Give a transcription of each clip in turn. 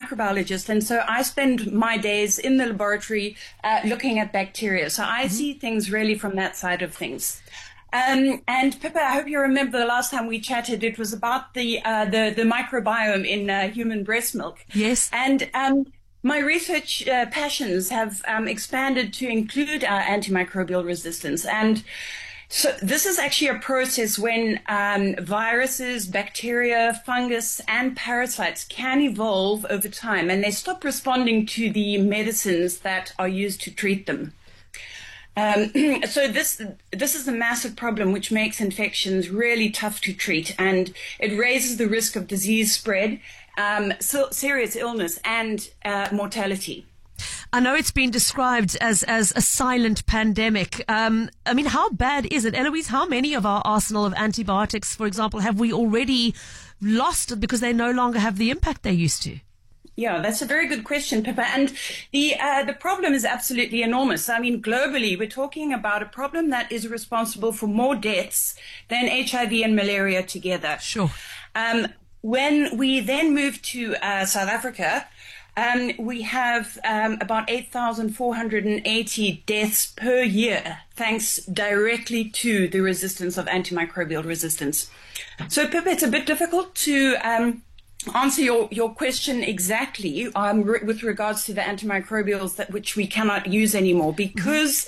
microbiologist, and so I spend my days in the laboratory looking at bacteria. So I see things really from that side of things. And Pippa, I hope you remember the last time we chatted. It was about the microbiome in human breast milk. Yes. And my research passions have expanded to include antimicrobial resistance. And so this is actually a process when viruses, bacteria, fungus, and parasites can evolve over time, and they stop responding to the medicines that are used to treat them. So this is a massive problem which makes infections really tough to treat, and it raises the risk of disease spread, serious illness, and mortality. I know it's been described as a silent pandemic. I mean, how bad is it? Eloise, how many of our arsenal of antibiotics, for example, have we already lost because they no longer have the impact they used to? Yeah, that's a very good question, Pippa. And the problem is absolutely enormous. I mean, globally, we're talking about a problem that is responsible for more deaths than HIV and malaria together. Sure. When we then move to South Africa, we have about 8,480 deaths per year, thanks directly to the resistance of antimicrobial resistance. So, Pippa, it's a bit difficult to answer your question exactly with regards to the antimicrobials which we cannot use anymore, because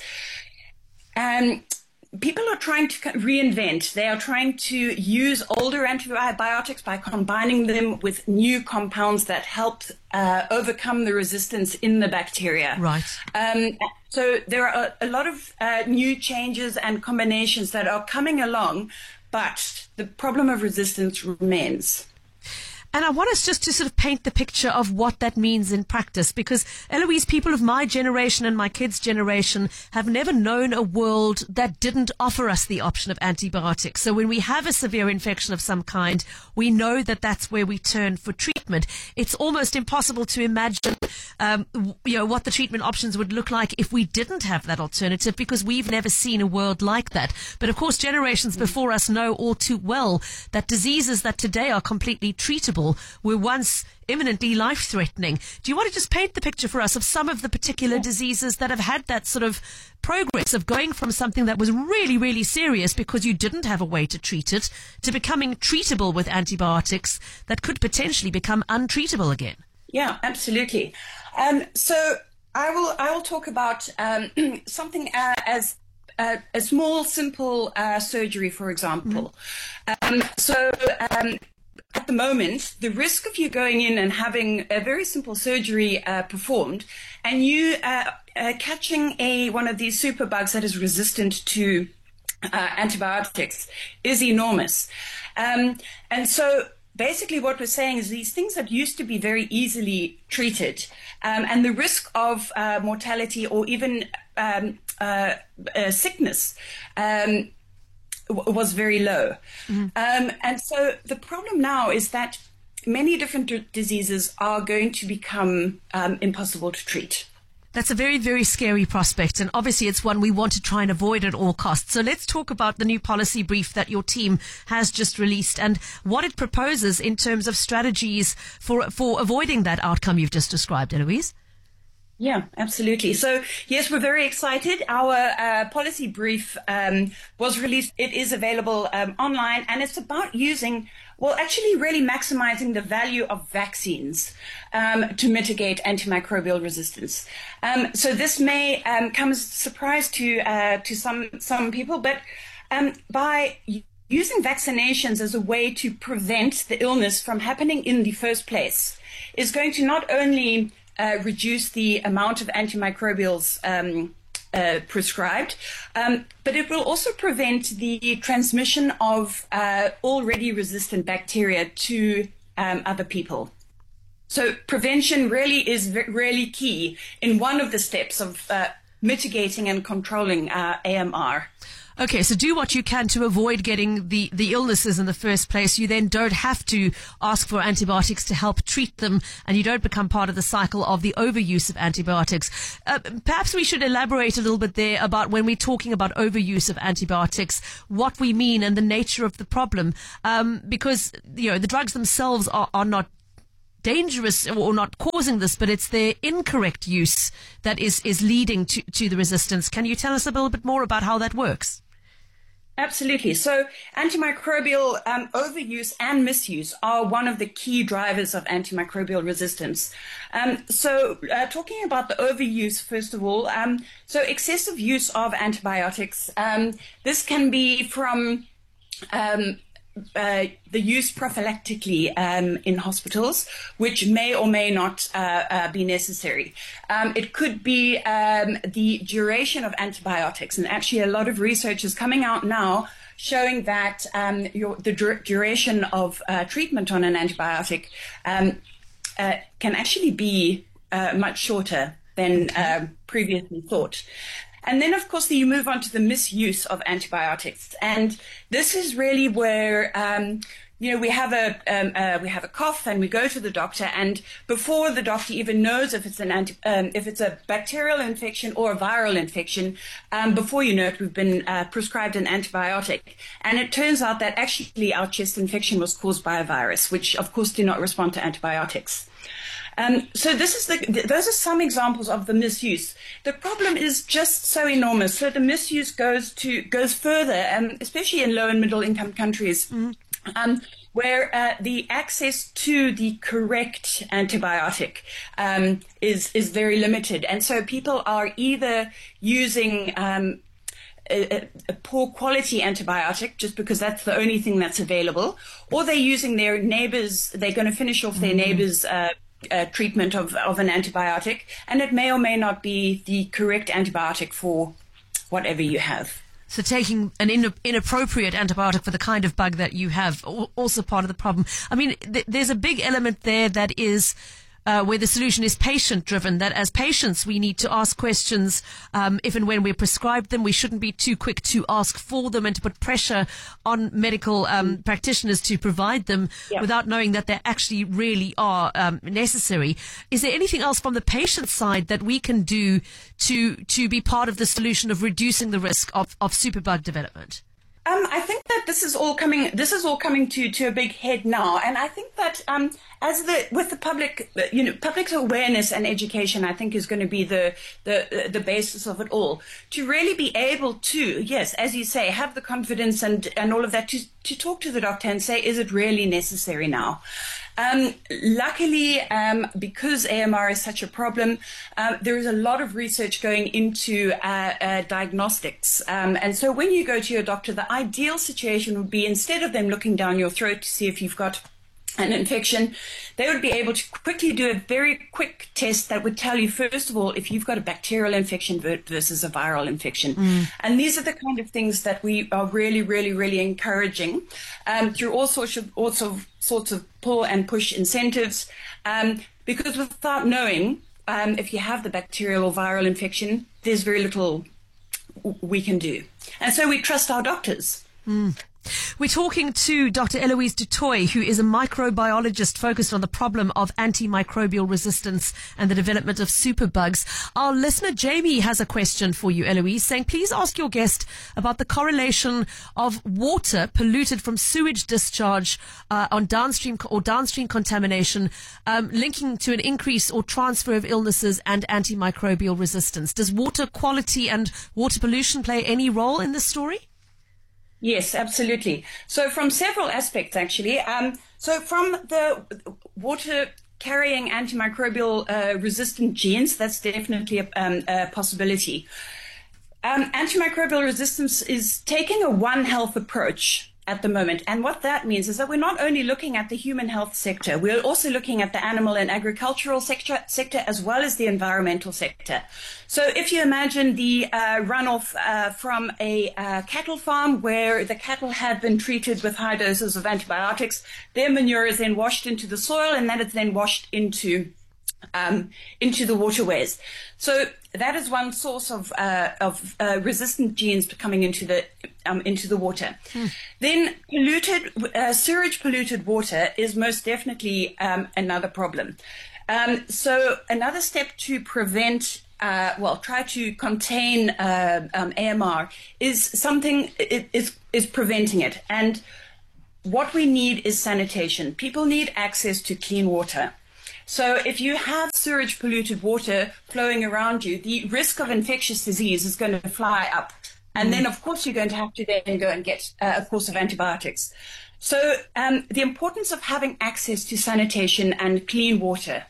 people are trying to reinvent. They are trying to use older antibiotics by combining them with new compounds that help overcome the resistance in the bacteria. Right. So there are a lot of new changes and combinations that are coming along, but the problem of resistance remains. And I want us just to sort of paint the picture of what that means in practice, because, Eloise, people of my generation and my kids' generation have never known a world that didn't offer us the option of antibiotics. So when we have a severe infection of some kind, we know that that's where we turn for treatment. It's almost impossible to imagine, what the treatment options would look like if we didn't have that alternative, because we've never seen a world like that. But of course, generations before us know all too well that diseases that today are completely treatable were once imminently life-threatening. Do you want to just paint the picture for us of some of the particular diseases that have had that sort of progress of going from something that was really, really serious because you didn't have a way to treat it to becoming treatable with antibiotics that could potentially become untreatable again? Yeah, absolutely. So I will talk about something as a small, simple surgery, for example. At the moment, the risk of you going in and having a very simple surgery performed and you catching one of these superbugs that is resistant to antibiotics is enormous. And so basically what we're saying is these things that used to be very easily treated and the risk of mortality or even sickness was very low. And so the problem now is that many different diseases are going to become impossible to treat. That's a very, very scary prospect, and obviously it's one we want to try and avoid at all costs. So let's talk about the new policy brief that your team has just released and what it proposes in terms of strategies for avoiding that outcome you've just described, Eloise. Yeah, absolutely. So, yes, we're very excited. Our policy brief was released. It is available online, and it's about actually really maximizing the value of vaccines to mitigate antimicrobial resistance. So this may come as a surprise to some people, but by using vaccinations as a way to prevent the illness from happening in the first place is going to not only reduce the amount of antimicrobials prescribed, but it will also prevent the transmission of already resistant bacteria to other people. So prevention really is really key in one of the steps of mitigating and controlling AMR. Okay, so do what you can to avoid getting the illnesses in the first place. You then don't have to ask for antibiotics to help treat them, and you don't become part of the cycle of the overuse of antibiotics. Perhaps we should elaborate a little bit there about when we're talking about overuse of antibiotics, what we mean and the nature of the problem, because the drugs themselves are not dangerous or not causing this, but it's their incorrect use that is leading to the resistance. Can you tell us a little bit more about how that works? Absolutely. So antimicrobial overuse and misuse are one of the key drivers of antimicrobial resistance. Talking about the overuse, first of all, so excessive use of antibiotics, this can be from the use prophylactically in hospitals, which may or may not be necessary. It could be the duration of antibiotics, and actually a lot of research is coming out now showing that the duration of treatment on an antibiotic can actually be much shorter than previously thought. And then, of course, you move on to the misuse of antibiotics, and this is really where we have a cough, and we go to the doctor, and before the doctor even knows if it's if it's a bacterial infection or a viral infection, before you know it, we've been prescribed an antibiotic, and it turns out that actually our chest infection was caused by a virus, which of course do not respond to antibiotics. So those are some examples of the misuse. The problem is just so enormous. So the misuse goes further, especially in low and middle income countries, where the access to the correct antibiotic is very limited, and so people are either using a poor quality antibiotic just because that's the only thing that's available, or they're using their neighbors. They're going to finish off their neighbors' treatment of an antibiotic, and it may or may not be the correct antibiotic for whatever you have. So taking an inappropriate antibiotic for the kind of bug that you have, also part of the problem. I mean, there's a big element there that is where the solution is patient-driven, that as patients we need to ask questions if and when we're prescribed them. We shouldn't be too quick to ask for them and to put pressure on medical practitioners to provide them without knowing that they actually really are necessary. Is there anything else from the patient side that we can do to be part of the solution of reducing the risk of superbug development? I think that this is all coming to a big head now, and I think that with the public, public awareness and education, I think is going to be the basis of it all. To really be able to, yes, as you say, have the confidence and all of that to talk to the doctor and say, is it really necessary now? Luckily, because AMR is such a problem, there is a lot of research going into diagnostics. And so when you go to your doctor, the ideal situation would be, instead of them looking down your throat to see if you've got an infection, they would be able to quickly do a very quick test that would tell you, first of all, if you've got a bacterial infection versus a viral infection. And these are the kind of things that we are really, really, really encouraging through all sorts of pull and push incentives, because without knowing if you have the bacterial or viral infection, there's very little we can do. And so we trust our doctors. We're talking to Dr. Eloise du Toit, who is a microbiologist focused on the problem of antimicrobial resistance and the development of superbugs. Our listener Jamie has a question for you, Eloise, saying, please ask your guest about the correlation of water polluted from sewage discharge on downstream contamination, linking to an increase or transfer of illnesses and antimicrobial resistance. Does water quality and water pollution play any role in this story? Yes, absolutely. So from several aspects, actually. So from the water carrying antimicrobial resistant genes, that's definitely a possibility. Antimicrobial resistance is taking a One Health approach at the moment. And what that means is that we're not only looking at the human health sector, we're also looking at the animal and agricultural sector as well as the environmental sector. So if you imagine the runoff from a cattle farm where the cattle have been treated with high doses of antibiotics, their manure is then washed into the soil, and that is then washed into the waterways. So that is one source of resistant genes coming into the water. Then sewage polluted water is most definitely another problem. So another step to prevent, try to contain AMR is preventing it. And what we need is sanitation. People need access to clean water. So if you have sewage polluted water flowing around you, the risk of infectious disease is going to fly up. And then, of course, you're going to have to then go and get a course of antibiotics. So the importance of having access to sanitation and clean water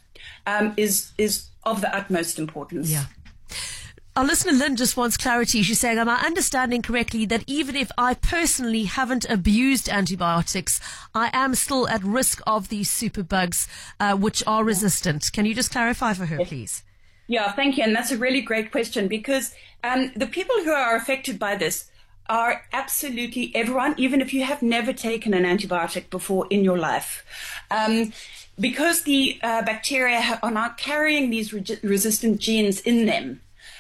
is of the utmost importance. Yeah. Our listener Lynn just wants clarity. She's saying, am I understanding correctly that even if I personally haven't abused antibiotics, I am still at risk of these superbugs which are resistant? Can you just clarify for her, please? Yeah, thank you. And that's a really great question, because the people who are affected by this are absolutely everyone, even if you have never taken an antibiotic before in your life. Because the bacteria are now carrying these resistant genes in them.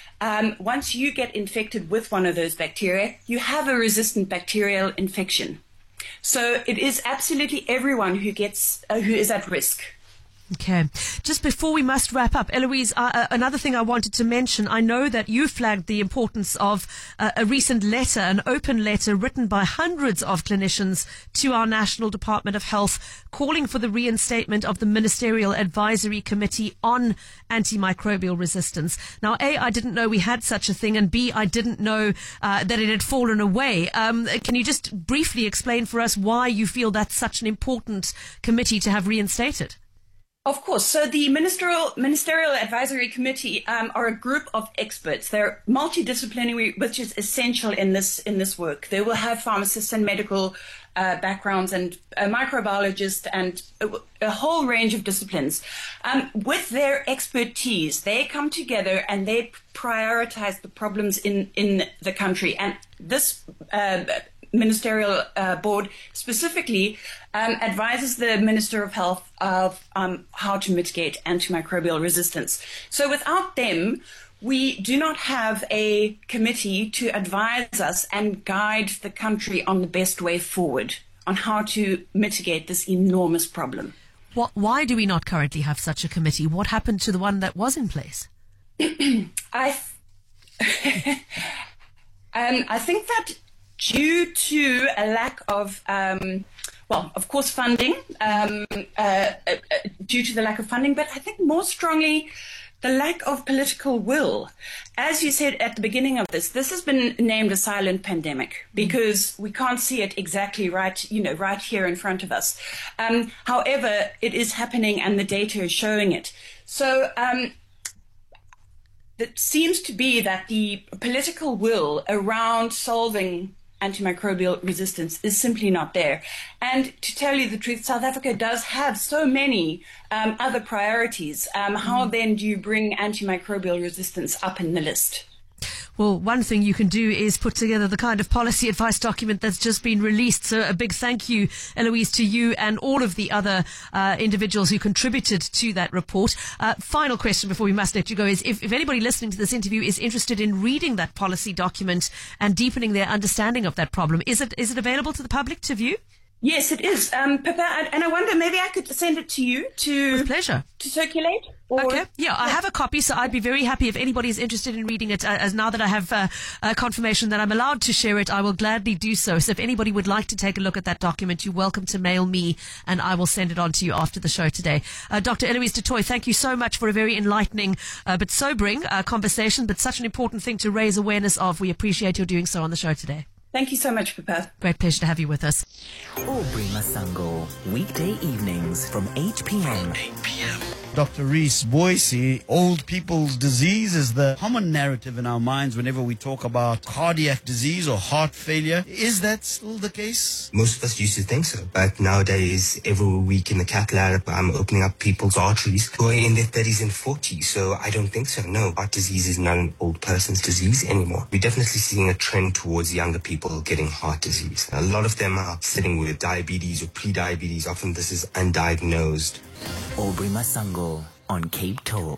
Once you get infected with one of those bacteria, you have a resistant bacterial infection. So it is absolutely everyone who is at risk. Okay. Just before we must wrap up, Eloise, another thing I wanted to mention, I know that you flagged the importance of a recent letter, an open letter written by hundreds of clinicians to our National Department of Health, calling for the reinstatement of the Ministerial Advisory Committee on Antimicrobial Resistance. Now, A, I didn't know we had such a thing, and B, I didn't know that it had fallen away. Can you just briefly explain for us why you feel that's such an important committee to have reinstated? Of course. So the Ministerial Advisory Committee are a group of experts. They're multidisciplinary, which is essential in this work. They will have pharmacists and medical backgrounds and microbiologists and a whole range of disciplines. With their expertise, they come together and they prioritize the problems in the country. And this ministerial board specifically advises the Minister of Health of how to mitigate antimicrobial resistance. So without them, we do not have a committee to advise us and guide the country on the best way forward on how to mitigate this enormous problem. Why do we not currently have such a committee? What happened to the one that was in place? I think that due to a lack of, of course, funding, due to the lack of funding, but I think more strongly the lack of political will. As you said at the beginning of this has been named a silent pandemic because we can't see it exactly right here in front of us. However, it is happening and the data is showing it. So it seems to be that the political will around solving antimicrobial resistance is simply not there. And to tell you the truth, South Africa does have so many other priorities. How then do you bring antimicrobial resistance up in the list? Well, one thing you can do is put together the kind of policy advice document that's just been released. So a big thank you, Eloise, to you and all of the other individuals who contributed to that report. Final question before we must let you go is if anybody listening to this interview is interested in reading that policy document and deepening their understanding of that problem, is it available to the public to view? Yes, it is. Pippa, and I wonder, maybe I could send it to you With pleasure. To circulate? Okay. Yeah, I have a copy, so I'd be very happy if anybody is interested in reading it. As now that I have confirmation that I'm allowed to share it, I will gladly do so. So if anybody would like to take a look at that document, you're welcome to mail me, and I will send it on to you after the show today. Dr. Eloise du Toit, thank you so much for a very enlightening but sobering conversation, but such an important thing to raise awareness of. We appreciate your doing so on the show today. Thank you so much, Pippa. Great pleasure to have you with us. Aubrey Masango, weekday evenings from 8 p.m. Dr. Reese Boyce, old people's disease is the common narrative in our minds whenever we talk about cardiac disease or heart failure. Is that still the case? Most of us used to think so, but nowadays, every week in the cath lab, I'm opening up people's arteries who are in their 30s and 40s, so I don't think so. No, heart disease is not an old person's disease anymore. We're definitely seeing a trend towards younger people getting heart disease. A lot of them are sitting with diabetes or pre-diabetes. Often this is undiagnosed. Aubrey Masango on Cape Talk.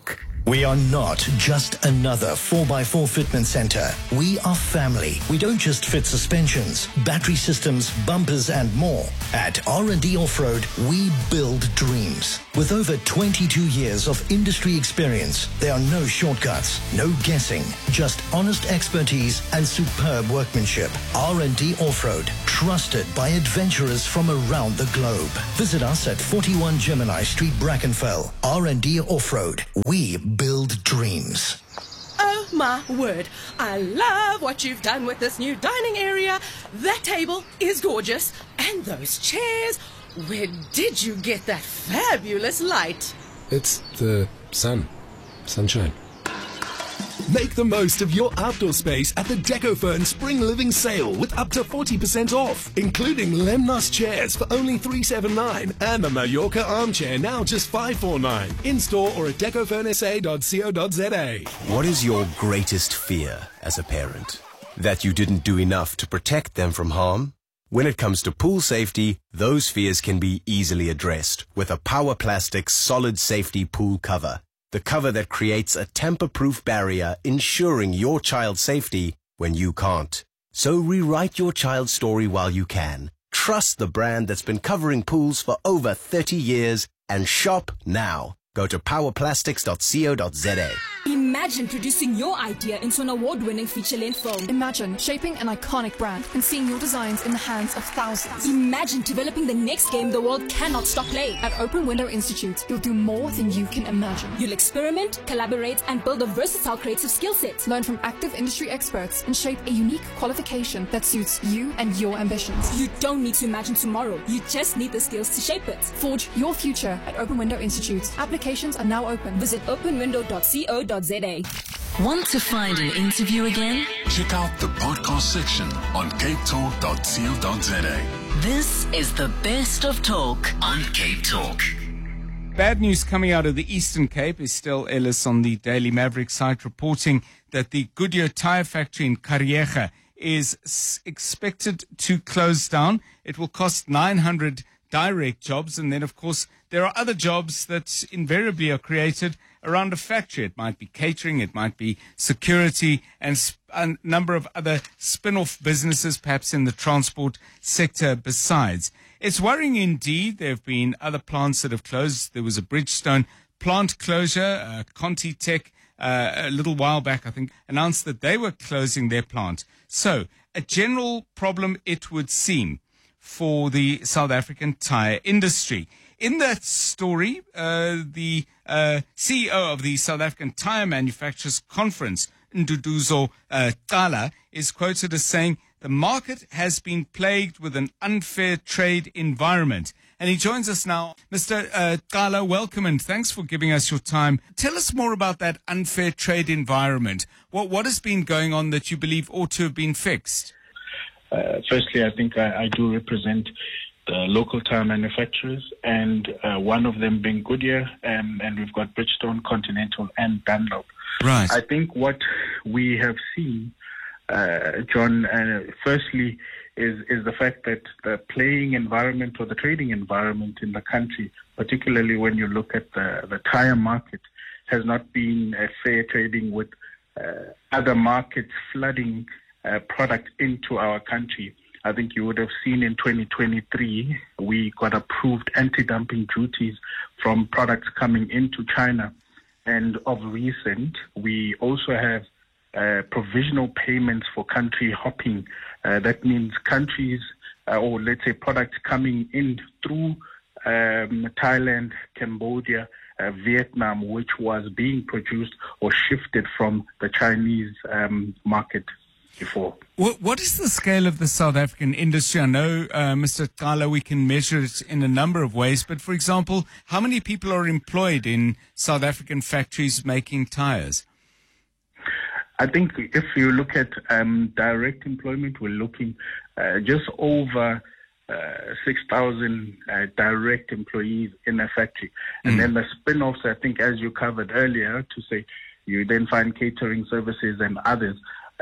We are not just another 4x4 fitment center. We are family. We don't just fit suspensions, battery systems, bumpers, and more. At R&D Off-Road, we build dreams. With over 22 years of industry experience, there are no shortcuts, no guessing, just honest expertise and superb workmanship. R&D Off-Road, trusted by adventurers from around the globe. Visit us at 41 Gemini Street, Brackenfell. R&D Off-Road, we build dreams. Oh my word, I love what you've done with this new dining area. That table is gorgeous. And those chairs, where did you get that fabulous light? It's the sunshine. Make the most of your outdoor space at the Decofern Spring Living Sale with up to 40% off, including Lemnos chairs for only $379 and the Mallorca armchair now just $549. In-store or at decofernsa.co.za. What is your greatest fear as a parent? That you didn't do enough to protect them from harm? When it comes to pool safety, those fears can be easily addressed with a Power Plastics solid safety pool cover. The cover that creates a tamper-proof barrier, ensuring your child's safety when you can't. So rewrite your child's story while you can. Trust the brand that's been covering pools for over 30 years and shop now. Go to powerplastics.co.za. Imagine producing your idea into an award-winning feature-length film. Imagine shaping an iconic brand and seeing your designs in the hands of thousands. Imagine developing the next game the world cannot stop playing. At Open Window Institute, you'll do more than you can imagine. You'll experiment, collaborate, and build a versatile creative skill set. Learn from active industry experts and shape a unique qualification that suits you and your ambitions. You don't need to imagine tomorrow. You just need the skills to shape it. Forge your future at Open Window Institute. Applications are now open. Visit openwindow.co.za. Want to find an interview again? Check out the podcast section on capetalk.co.za. This is the best of talk on Cape Talk. Bad news coming out of the Eastern Cape. Estelle Ellis on the Daily Maverick site reporting that the Goodyear tyre factory in Kariega is expected to close down. It will cost 900 direct jobs. And then, of course, there are other jobs that invariably are created around a factory. It might be catering, it might be security, and a number of other spin-off businesses, perhaps in the transport sector besides. It's worrying indeed. There have been other plants that have closed. There was a Bridgestone plant closure. Conti Tech, a little while back, I think, announced that they were closing their plant. So, a general problem, it would seem, for the South African tyre industry. In that story, the CEO of the South African Tyre Manufacturers Conference, Nduduzo Tala, is quoted as saying, "The market has been plagued with an unfair trade environment." And he joins us now. Mr. Tala, welcome and thanks for giving us your time. Tell us more about that unfair trade environment. What has been going on that you believe ought to have been fixed? Firstly, I think I do represent the local tyre manufacturers, and one of them being Goodyear, and we've got Bridgestone, Continental, and Dunlop. Right. I think what we have seen, John, firstly, is the fact that the playing environment or the trading environment in the country, particularly when you look at the tyre market, has not been a fair trading with other markets flooding product into our country. I think you would have seen in 2023, we got approved anti-dumping duties from products coming into China. And of recent, we also have provisional payments for country hopping. That means countries, or let's say products coming in through Thailand, Cambodia, Vietnam, which was being produced or shifted from the Chinese market before. What is the scale of the South African industry? I know, Mr. Tala, we can measure it in a number of ways, but for example, how many people are employed in South African factories making tyres? I think if you look at direct employment, we're looking just over 6,000 direct employees in a factory. And then the spin-offs, I think, as you covered earlier, to say you then find catering services and others.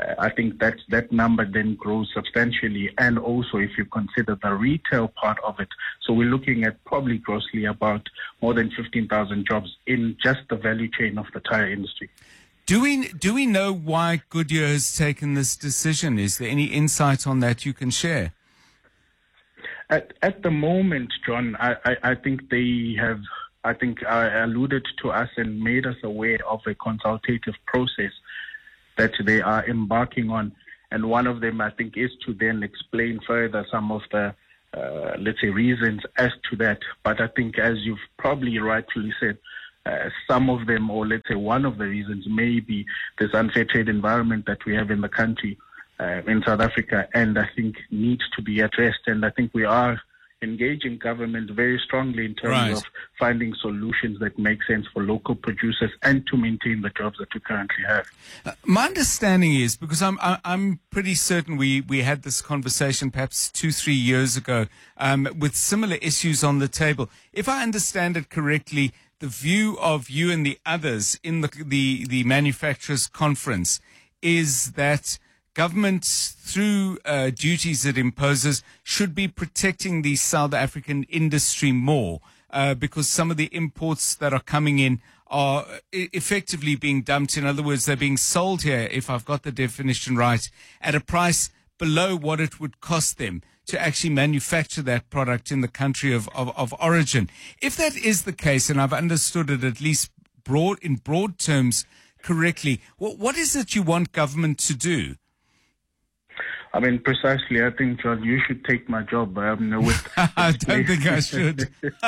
I think that number then grows substantially, and also if you consider the retail part of it. So we're looking at probably grossly about more than 15,000 jobs in just the value chain of the tire industry. Do we know why Goodyear has taken this decision? Is there any insight on that you can share? At the moment, John, I think they have, alluded to us and made us aware of a consultative process that they are embarking on. And one of them, I think, is to then explain further some of the, let's say, reasons as to that. But I think, as you've probably rightfully said, some of them, or let's say one of the reasons, may be this unfair trade environment that we have in the country, in South Africa, and I think needs to be addressed. And I think we are engaging government very strongly in terms of finding solutions that make sense for local producers and to maintain the jobs that we currently have. My understanding is, because I'm pretty certain we had this conversation perhaps 2-3 years ago with similar issues on the table. If I understand it correctly, the view of you and the others in the manufacturers conference is that government, through duties it imposes, should be protecting the South African industry more because some of the imports that are coming in are effectively being dumped. In other words, they're being sold here, if I've got the definition right, at a price below what it would cost them to actually manufacture that product in the country of origin. If that is the case, and I've understood it at least in broad terms correctly, what is it you want government to do? I mean, precisely, I think, John, you should take my job. I don't think I should.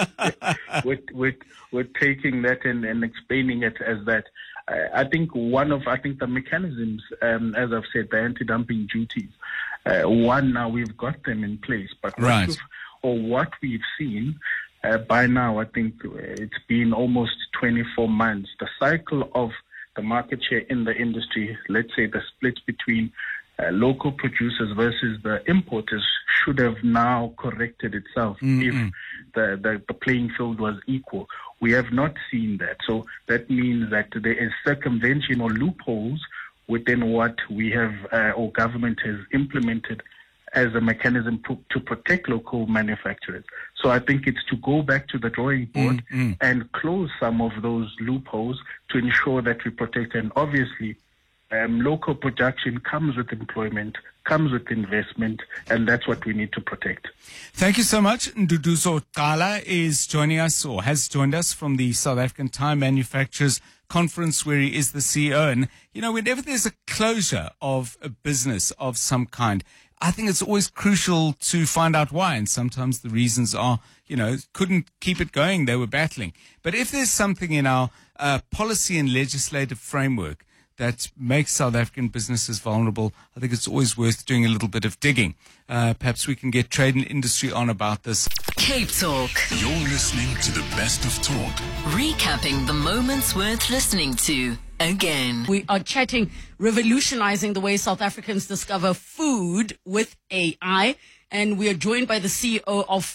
with taking that and explaining it as that. I think the mechanisms, as I've said, the anti-dumping duties, now we've got them in place. But what we've seen by now, I think it's been almost 24 months. The cycle of the market share in the industry, let's say the split between local producers versus the importers, should have now corrected itself if the playing field was equal. We have not seen that. So that means that there is circumvention or loopholes within what we have or government has implemented as a mechanism to protect local manufacturers. So I think it's to go back to the drawing board and close some of those loopholes to ensure that we protect. And obviously, local production comes with employment, comes with investment, and that's what we need to protect. Thank you so much. Nduduzo Qala is joining us, or has joined us, from the South African Tire Manufacturers Conference, where he is the CEO. And, whenever there's a closure of a business of some kind, I think it's always crucial to find out why. And sometimes the reasons are, couldn't keep it going. They were battling. But if there's something in our policy and legislative framework that makes South African businesses vulnerable, I think it's always worth doing a little bit of digging. Perhaps we can get trade and industry on about this. Cape Talk. You're listening to the best of talk. Recapping the moments worth listening to again. We are chatting, revolutionizing the way South Africans discover food with AI. And we are joined by the CEO of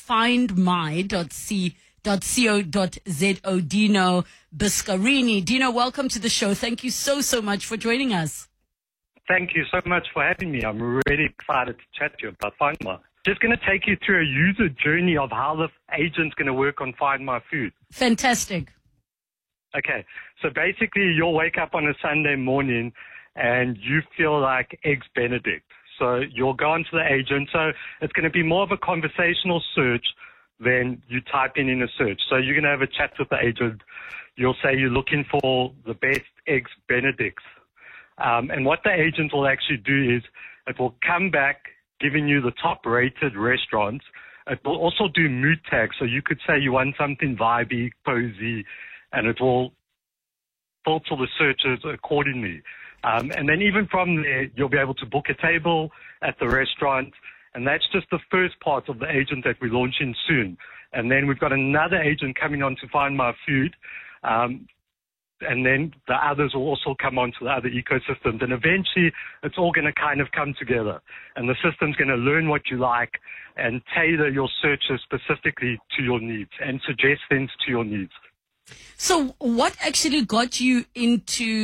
findmy.co.za, Dino Biscarini. Dino, welcome to the show. Thank you so much for joining us. Thank you so much for having me. I'm really excited to chat to you about Find My. Just going to take you through a user journey of how the agent's going to work on Find My Food. Fantastic. Okay, so basically you'll wake up on a Sunday morning and you feel like Eggs Benedict. So you'll go onto the agent. So it's going to be more of a conversational search than you type in a search. So you're going to have a chat with the agent. You'll say you're looking for the best Eggs Benedicts. And what the agent will actually do is it will come back giving you the top rated restaurants. It will also do mood tags. So you could say you want something vibey, cozy, and it will filter the searches accordingly. And then even from there, you'll be able to book a table at the restaurant. And that's just the first part of the agent that we're launching soon. And then we've got another agent coming on to Find My Food. And then the others will also come on to the other ecosystems. And eventually, it's all going to kind of come together. And the system's going to learn what you like and tailor your searches specifically to your needs and suggest things to your needs. So what actually got you into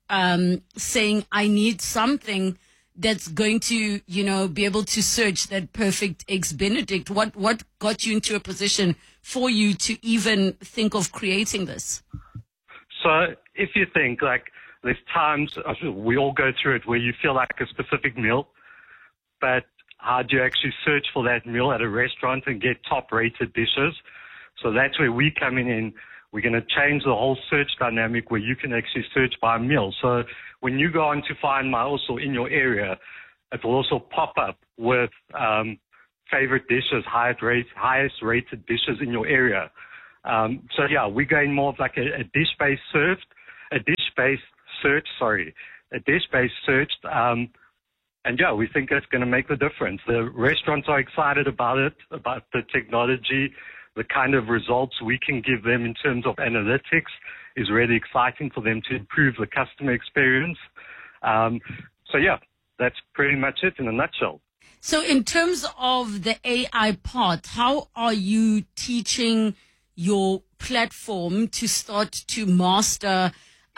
saying, I need something that's going to, be able to search that perfect Eggs Benedict? What got you into a position for you to even think of creating this? So if you think, like, there's times, we all go through it, where you feel like a specific meal, but how do you actually search for that meal at a restaurant and get top-rated dishes? So that's where we come in. We're going to change the whole search dynamic where you can actually search by meal. So when you go on to Find My also in your area, it will also pop up with favorite dishes, highest rated dishes in your area. So yeah, we're going more of like a dish-based search. And yeah, we think that's going to make the difference. The restaurants are excited about it, about the technology, the kind of results we can give them in terms of analytics is really exciting for them to improve the customer experience. So yeah, that's pretty much it in a nutshell. So in terms of the AI part, how are you teaching your platform to start to master,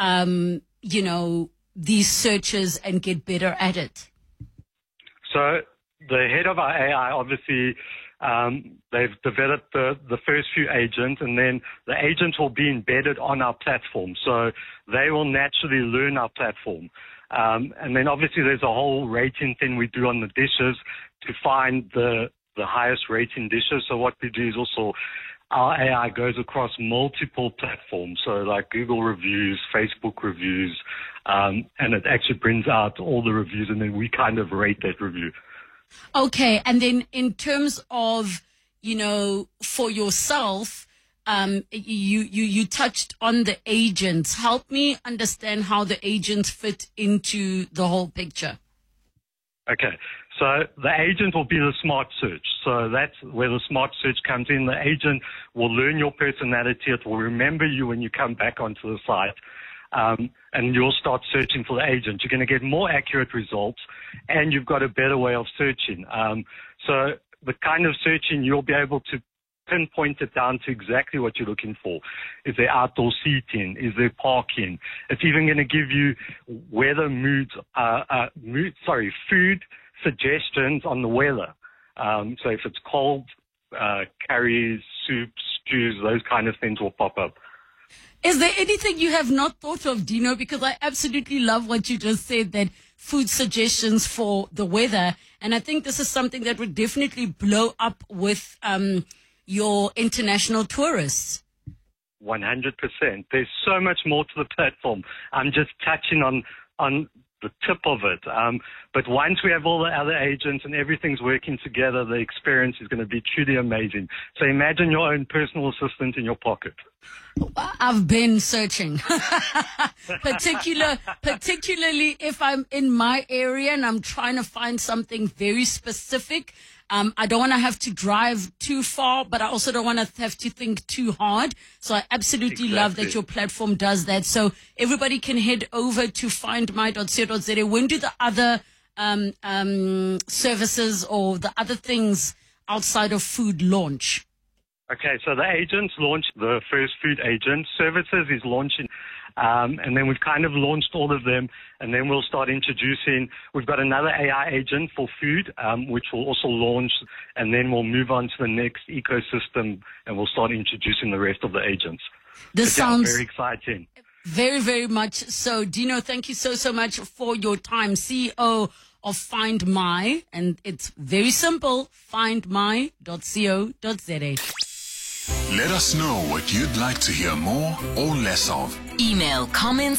these searches and get better at it? So the head of our AI, obviously, they've developed the first few agents, and then the agents will be embedded on our platform. So they will naturally learn our platform. And then obviously there's a whole rating thing we do on the dishes to find the highest rating dishes. So what we do is also our AI goes across multiple platforms, so like Google reviews, Facebook reviews, and it actually brings out all the reviews, and then we kind of rate that review. Okay, and then in terms of, for yourself, you touched on the agents. Help me understand how the agents fit into the whole picture. Okay, so the agent will be the smart search. So that's where the smart search comes in. The agent will learn your personality. It will remember you when you come back onto the site. And you'll start searching for the agent. You're going to get more accurate results, and you've got a better way of searching. So the kind of searching, you'll be able to pinpoint it down to exactly what you're looking for. Is there outdoor seating? Is there parking? It's even going to give you weather food suggestions on the weather. So if it's cold, curries, soups, stews, those kind of things will pop up. Is there anything you have not thought of, Dino? Because I absolutely love what you just said, that food suggestions for the weather. And I think this is something that would definitely blow up with your international tourists. 100%. There's so much more to the platform. I'm just touching on the tip of it. But once we have all the other agents and everything's working together, the experience is going to be truly amazing. So imagine your own personal assistant in your pocket. I've been searching, particularly if I'm in my area and I'm trying to find something very specific. I don't want to have to drive too far, but I also don't want to have to think too hard. So I absolutely love that your platform does that. So everybody can head over to findmy.co.za. When do the other services or the other things outside of food launch? Okay, so the agents launched, the first food agent. Services is launching, and then we've kind of launched all of them, and then we'll start introducing, we've got another AI agent for food, which will also launch, and then we'll move on to the next ecosystem, and we'll start introducing the rest of the agents. This sounds very exciting. Very, very much so. Dino, thank you so much for your time. CEO of Find My, and it's very simple, findmy.co.za. Let us know what you'd like to hear more or less of. Email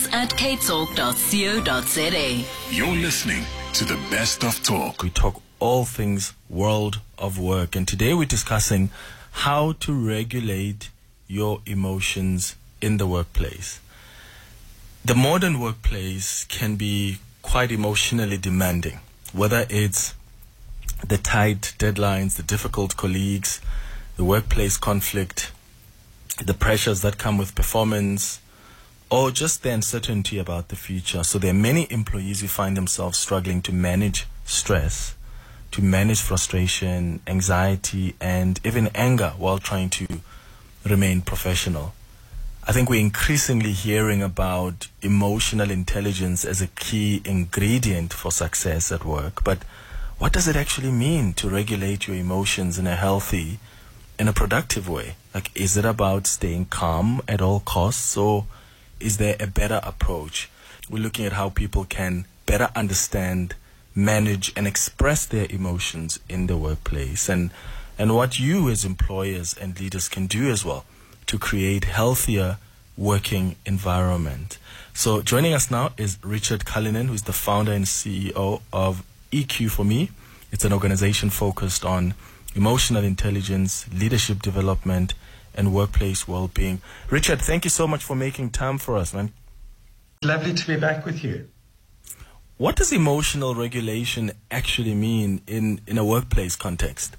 comments@capetalk.co.za. You're listening to the Best of Talk. We talk all things world of work, and today we're discussing how to regulate your emotions in the workplace. The modern workplace can be quite emotionally demanding, whether it's the tight deadlines, the difficult colleagues, the workplace conflict, the pressures that come with performance, or just the uncertainty about the future. So there are many employees who find themselves struggling to manage stress, to manage frustration, anxiety, and even anger while trying to remain professional. I think we're increasingly hearing about emotional intelligence as a key ingredient for success at work. But what does it actually mean to regulate your emotions in a healthy, in a productive way? Like, is it about staying calm at all costs, or is there a better approach? We're looking at how people can better understand, manage, and express their emotions in the workplace, and what you as employers and leaders can do as well to create healthier working environment. So joining us now is Richard Cullinan, who's the founder and CEO of EQ4Me. It's an organization focused on emotional intelligence, leadership development, and workplace well-being. Richard, thank you so much for making time for us, man. Lovely to be back with you. What does emotional regulation actually mean in a workplace context?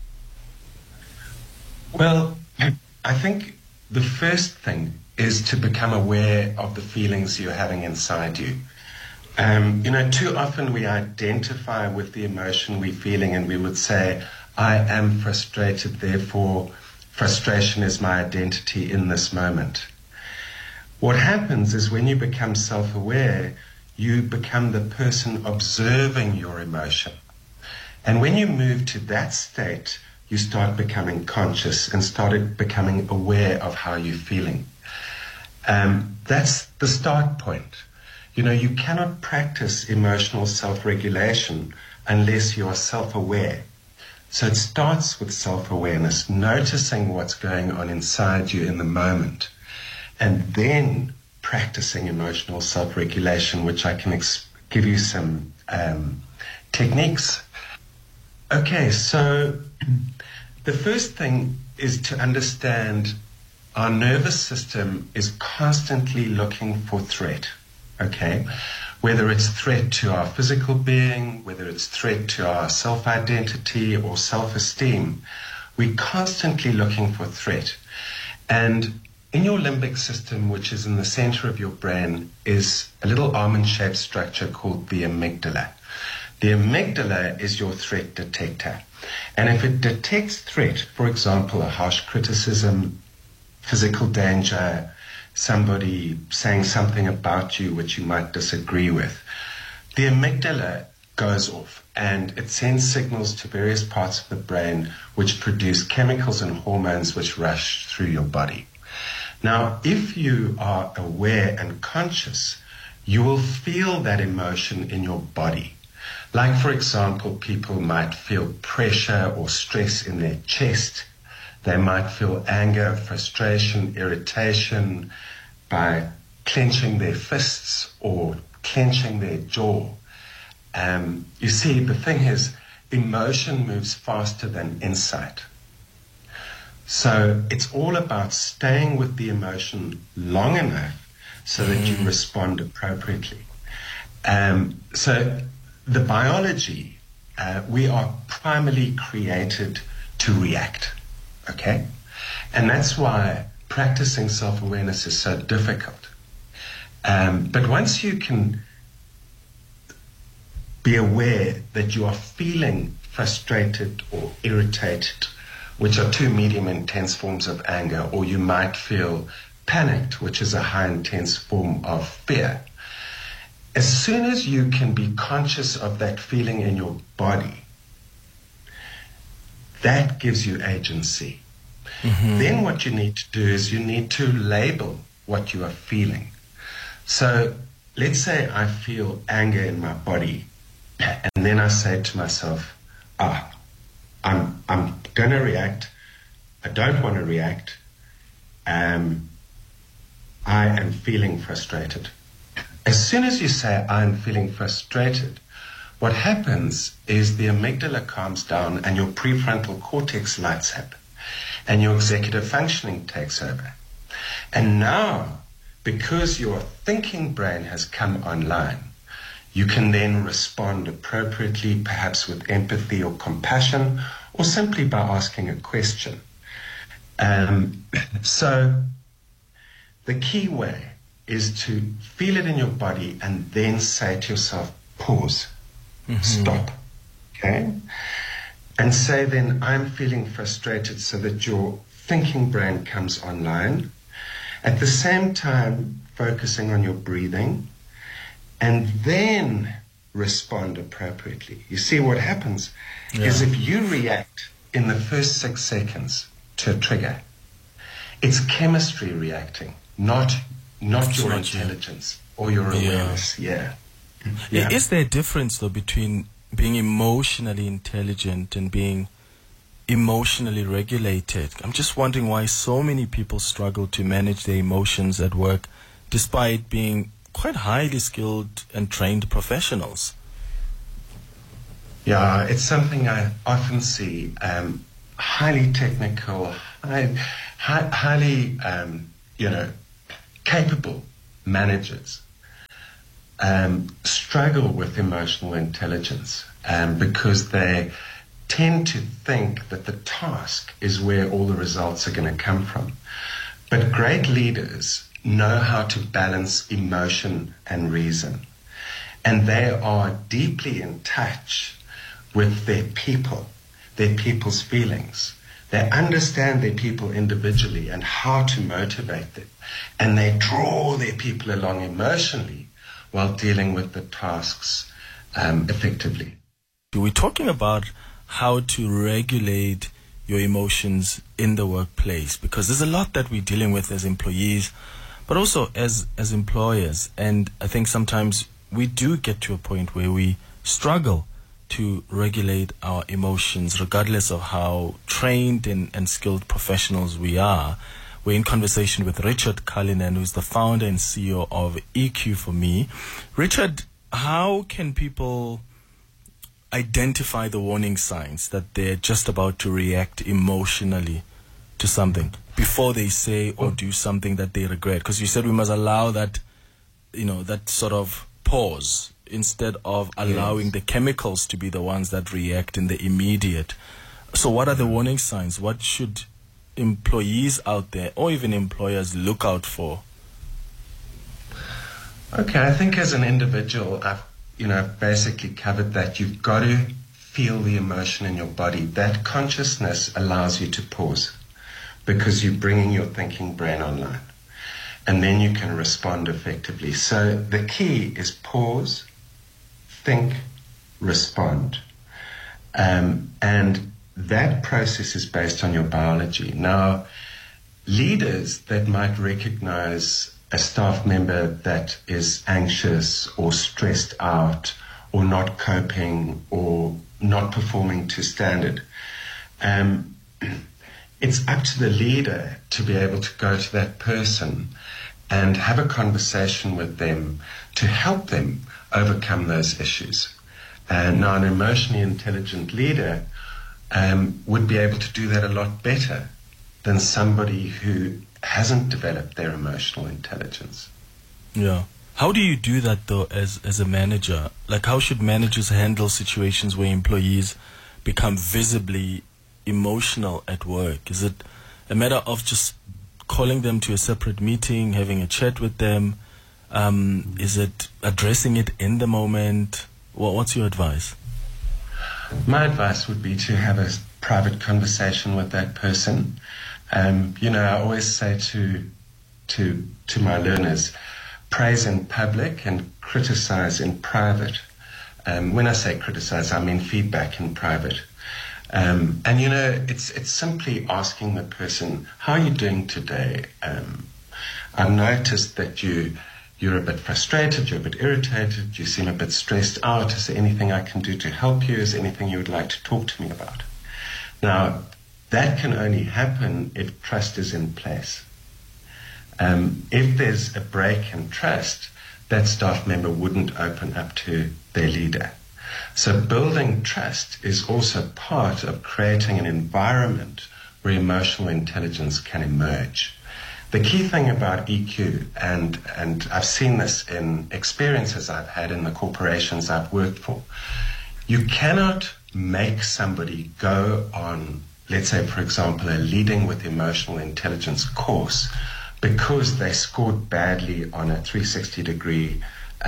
Well, I think the first thing is to become aware of the feelings you're having inside you. Too often we identify with the emotion we're feeling and we would say, I am frustrated, therefore frustration is my identity in this moment. What happens is when you become self-aware, you become the person observing your emotion. And when you move to that state, you start becoming conscious and started becoming aware of how you're feeling. That's the start point. You cannot practice emotional self-regulation unless you are self-aware. So it starts with self-awareness, noticing what's going on inside you in the moment, and then practicing emotional self-regulation, which I can give you some techniques. Okay, so the first thing is to understand our nervous system is constantly looking for threat, okay? Whether it's threat to our physical being, whether it's threat to our self-identity or self-esteem, we're constantly looking for threat. And in your limbic system, which is in the center of your brain, is a little almond-shaped structure called the amygdala. The amygdala is your threat detector. And if it detects threat, for example, a harsh criticism, physical danger, somebody saying something about you which you might disagree with, the amygdala goes off and it sends signals to various parts of the brain which produce chemicals and hormones which rush through your body. Now, if you are aware and conscious, you will feel that emotion in your body. Like, for example, people might feel pressure or stress in their chest. They might feel anger, frustration, irritation by clenching their fists or clenching their jaw. You see, the thing is, emotion moves faster than insight. So it's all about staying with the emotion long enough so that you respond appropriately. So the biology, we are primarily created to react. Okay? And that's why practicing self-awareness is so difficult. But once you can be aware that you are feeling frustrated or irritated, which are two medium intense forms of anger, or you might feel panicked, which is a high intense form of fear. As soon as you can be conscious of that feeling in your body, that gives you agency. Mm-hmm. Then what you need to do is you need to label what you are feeling. So let's say I feel anger in my body, and then I say to myself, I'm going to react. I don't want to react. I am feeling frustrated. As soon as you say, I'm feeling frustrated, what happens is the amygdala calms down and your prefrontal cortex lights up and your executive functioning takes over. And now, because your thinking brain has come online, you can then respond appropriately, perhaps with empathy or compassion, or simply by asking a question. So the key way is to feel it in your body and then say to yourself, pause, stop, okay? And say then, I'm feeling frustrated, so that your thinking brain comes online. At the same time, focusing on your breathing, and then respond appropriately. You see, what happens is if you react in the first 6 seconds to a trigger, it's chemistry reacting, not your intelligence or your awareness. Is there a difference, though, between being emotionally intelligent and being emotionally regulated? I'm just wondering why so many people struggle to manage their emotions at work despite being quite highly skilled and trained professionals. Yeah, it's something I often see. Highly technical, highly capable managers struggle with emotional intelligence because they tend to think that the task is where all the results are going to come from. But great leaders know how to balance emotion and reason, and they are deeply in touch with their people, their people's feelings. They understand their people individually and how to motivate them, and they draw their people along emotionally while dealing with the tasks effectively. We're talking about how to regulate your emotions in the workplace, because there's a lot that we're dealing with as employees, but also as employers. And I think sometimes we do get to a point where we struggle to regulate our emotions, regardless of how trained and skilled professionals we are. We're in conversation with Richard Cullinan, who's the founder and CEO of EQ4Me. Richard, how can people identify the warning signs that they're just about to react emotionally to something before they say or do something that they regret? Because you said we must allow that, that sort of pause instead of allowing the chemicals to be the ones that react in the immediate. So what are the warning signs? What should employees out there or even employers look out for? Okay, I think as an individual, I've basically covered that. You've got to feel the emotion in your body. That consciousness allows you to pause because you're bringing your thinking brain online, and then you can respond effectively. So the key is pause, think, respond. And that process is based on your biology. Now, leaders that might recognize a staff member that is anxious or stressed out or not coping or not performing to standard, it's up to the leader to be able to go to that person and have a conversation with them to help them overcome those issues. Now, an emotionally intelligent leader would be able to do that a lot better than somebody who hasn't developed their emotional intelligence. Yeah. How do you do that, though, as a manager? Like, how should managers handle situations where employees become visibly emotional at work? Is it a matter of just calling them to a separate meeting, having a chat with them? Is it addressing it in the moment? What's your advice? My advice would be to have a private conversation with that person. I always say to my learners, praise in public and criticize in private. When I say criticize, I mean feedback in private. It's simply asking the person, how are you doing today? I've noticed that you're a bit frustrated, you're a bit irritated, you seem a bit stressed out. Is there anything I can do to help you? Is there anything you would like to talk to me about? Now, that can only happen if trust is in place. If there's a break in trust, that staff member wouldn't open up to their leader. So building trust is also part of creating an environment where emotional intelligence can emerge. The key thing about EQ, and I've seen this in experiences I've had in the corporations I've worked for, you cannot make somebody go on, let's say, for example, a Leading with Emotional Intelligence course because they scored badly on a 360-degree,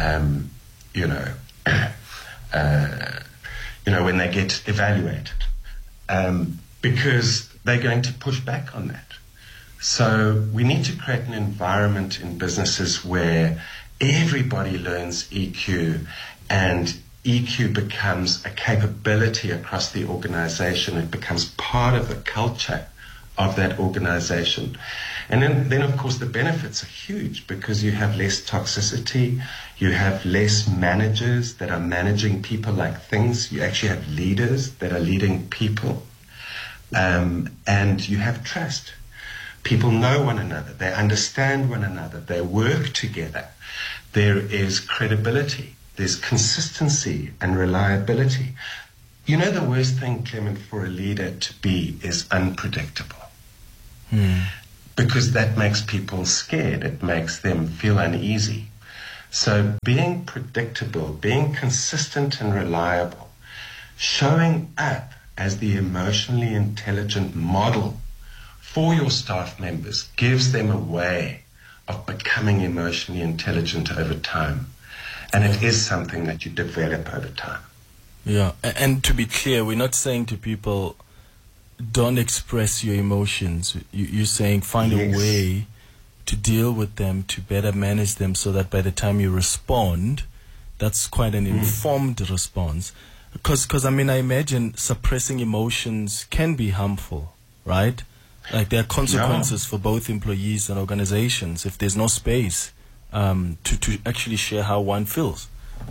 when they get evaluated, because they're going to push back on that. So we need to create an environment in businesses where everybody learns EQ, and EQ becomes a capability across the organization. It becomes part of the culture of that organization. And then of course, the benefits are huge because you have less toxicity, you have less managers that are managing people like things, you actually have leaders that are leading people, and you have trust. People know one another, they understand one another, they work together. There is credibility, there's consistency and reliability. You know, the worst thing, Clement, for a leader to be is unpredictable. Because that makes people scared, it makes them feel uneasy. So being predictable, being consistent and reliable, showing up as the emotionally intelligent model for your staff members gives them a way of becoming emotionally intelligent over time. And it is something that you develop over time. Yeah, and to be clear, we're not saying to people, don't express your emotions. You're saying find a way to deal with them, to better manage them, so that by the time you respond, that's quite an informed response. Because I mean, I imagine suppressing emotions can be harmful, right? Like there are consequences for both employees and organizations if there's no space to actually share how one feels.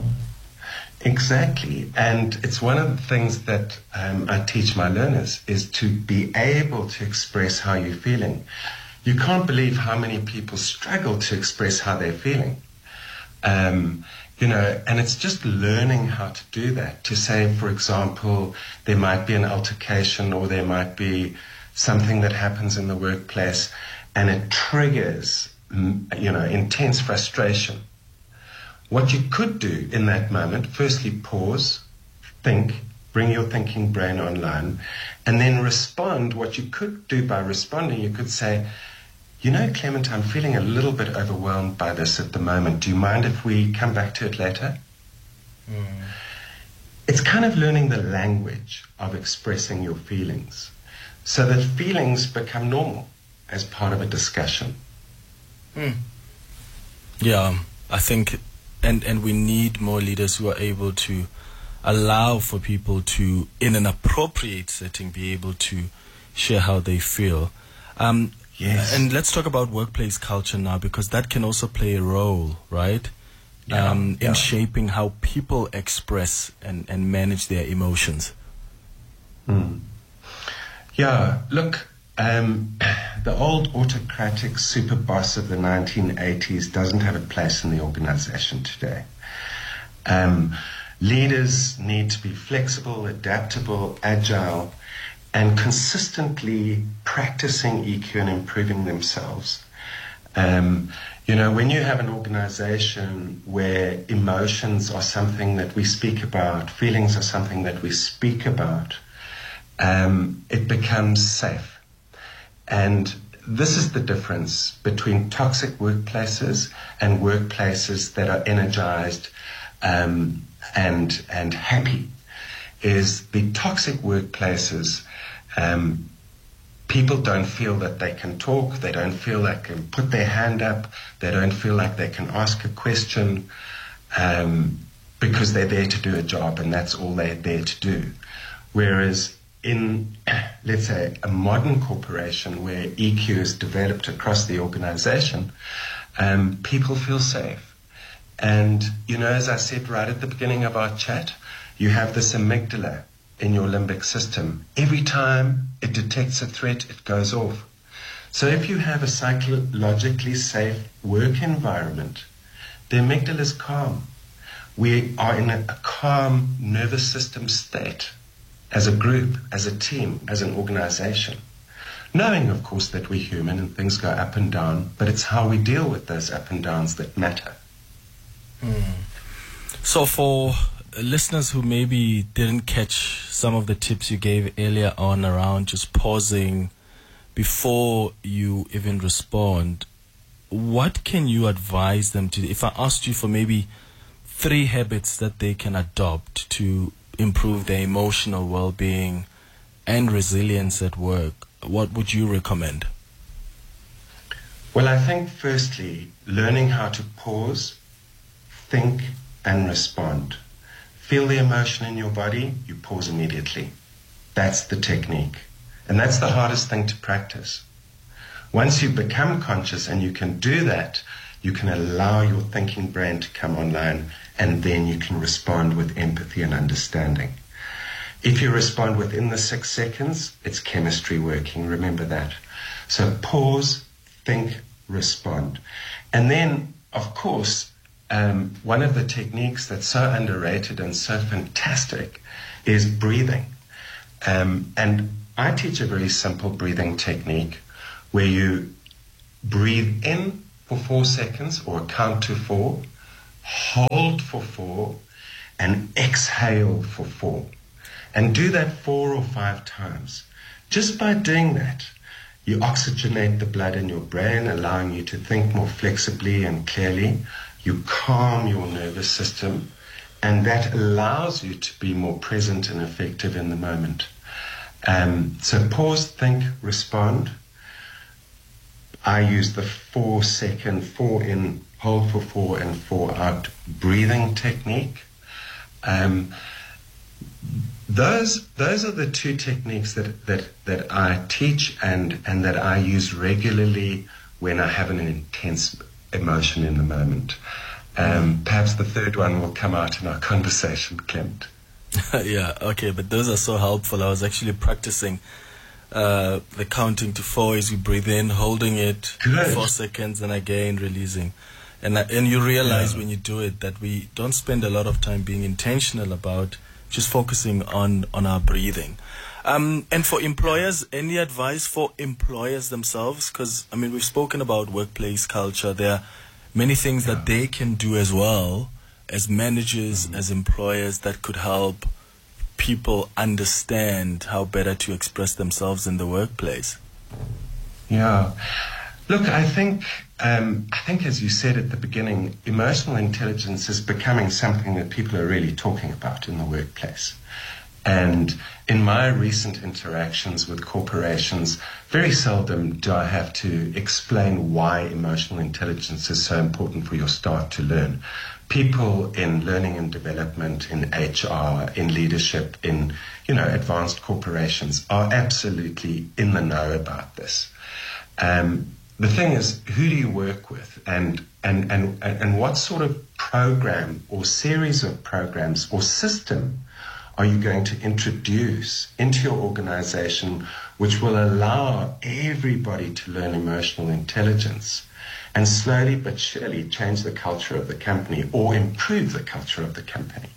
Exactly. And it's one of the things that I teach my learners is to be able to express how you're feeling. You can't believe how many people struggle to express how they're feeling. You know, and it's just learning how to do that. To say, for example, there might be an altercation or there might be something that happens in the workplace and it triggers, you know, intense frustration. What you could do in that moment, firstly, pause, think, bring your thinking brain online, and then respond. What you could do by responding, you could say, you know, Clement, I'm feeling a little bit overwhelmed by this at the moment. Do you mind if we come back to it later? It's kind of learning the language of expressing your feelings so that feelings become normal as part of a discussion. Yeah, I think... And we need more leaders who are able to allow for people to, in an appropriate setting, be able to share how they feel. Yes. And let's talk about workplace culture now, because that can also play a role, right? In shaping how people express and manage their emotions. Yeah, look, the old autocratic super boss of the 1980s doesn't have a place in the organization today. Leaders need to be flexible, adaptable, agile, and consistently practicing EQ and improving themselves. You know, when you have an organization where emotions are something that we speak about, feelings are something that we speak about, it becomes safe. And this is the difference between toxic workplaces and workplaces that are energized and happy. Is the toxic workplaces, people don't feel that they can talk, they don't feel they can put their hand up, they don't feel like they can ask a question because they're there to do a job and that's all they're there to do. Whereas in, let's say, a modern corporation where EQ is developed across the organization, people feel safe. And, you know, as I said right at the beginning of our chat, you have this amygdala in your limbic system. Every time it detects a threat, it goes off. So if you have a psychologically safe work environment, the amygdala is calm. We are in a calm nervous system state. As a group, as a team, as an organization. Knowing, of course, that we're human and things go up and down, but it's how we deal with those up and downs that matter. So for listeners who maybe didn't catch some of the tips you gave earlier on around just pausing before you even respond, what can you advise them to do? If I asked you for maybe 3 habits that they can adopt to improve their emotional well-being and resilience at work, what would you recommend? Well, I think firstly, learning how to pause, think, and respond. Feel the emotion in your body, you pause immediately. That's the technique. And that's the hardest thing to practice. Once you become conscious and you can do that, you can allow your thinking brain to come online, and then you can respond with empathy and understanding. If you respond within the 6 seconds, it's chemistry working. Remember that. So pause, think, respond. And then, of course, one of the techniques that's so underrated and so fantastic is breathing. And I teach a very simple breathing technique where you breathe in for 4 seconds or count to 4, hold for 4, and exhale for 4. And do that 4 or 5 times. Just by doing that, you oxygenate the blood in your brain, allowing you to think more flexibly and clearly. You calm your nervous system, and that allows you to be more present and effective in the moment. So pause, think, respond. I use the 4 second, 4 in, hold for 4 and 4 out breathing technique. Those are the 2 techniques that I teach and that I use regularly when I have an intense emotion in the moment. Perhaps the 3rd one will come out in our conversation, Clint. Yeah, okay, but those are so helpful. I was actually practicing the counting to 4 as you breathe in, holding it 4 seconds, and again releasing. And you realize when you do it that we don't spend a lot of time being intentional about just focusing on our breathing. And for employers, any advice for employers themselves? Because, I mean, we've spoken about workplace culture. There are many things that they can do as well as managers, as employers, that could help people understand how better to express themselves in the workplace. Yeah. Look, I think as you said at the beginning, emotional intelligence is becoming something that people are really talking about in the workplace. And in my recent interactions with corporations, very seldom do I have to explain why emotional intelligence is so important for your staff to learn. People in learning and development, in HR, in leadership, in advanced corporations are absolutely in the know about this. The thing is, who do you work with, and what sort of program or series of programs or system are you going to introduce into your organization which will allow everybody to learn emotional intelligence and slowly but surely change the culture of the company or improve the culture of the company?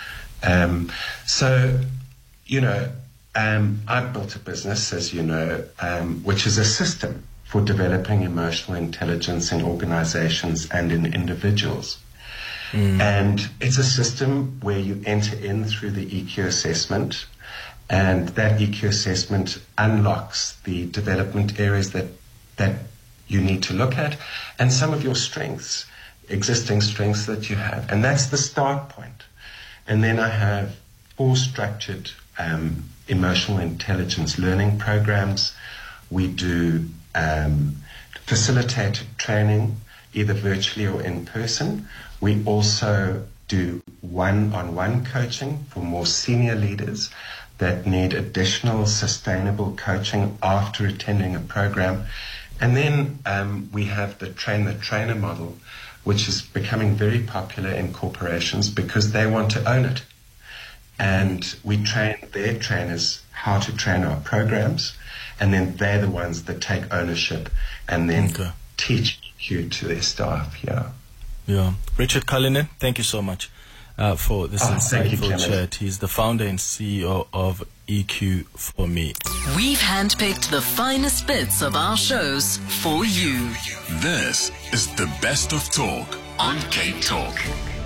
I've built a business, as you know, which is a system for developing emotional intelligence in organizations and in individuals. And it's a system where you enter in through the EQ assessment, and that EQ assessment unlocks the development areas that you need to look at and some of your strengths, existing strengths that you have. And that's the start point. And then I have 4 structured emotional intelligence learning programs. We do facilitated training, either virtually or in person. We also do one-on-one coaching for more senior leaders that need additional sustainable coaching after attending a program. And then we have the train-the-trainer model, which is becoming very popular in corporations because they want to own it. And we train their trainers how to train our programs, and then they're the ones that take ownership and then teach EQ to their staff. Yeah. Richard Cullinan, thank you so much for this insightful chat. He's the founder and CEO of EQ for Me. We've handpicked the finest bits of our shows for you. This is the best of talk on Cape Talk.